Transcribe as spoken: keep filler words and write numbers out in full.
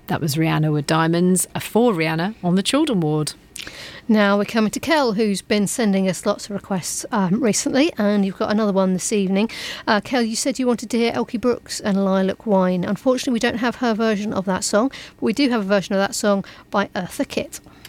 That was Rihanna with Diamonds, for Rihanna on the Children Ward. Now we're coming to Kel, who's been sending us lots of requests um, recently, and you've got another one this evening. Uh, Kel, you said you wanted to hear Elkie Brooks and Lilac Wine. Unfortunately, we don't have her version of that song, but we do have a version of that song by Eartha Kitt.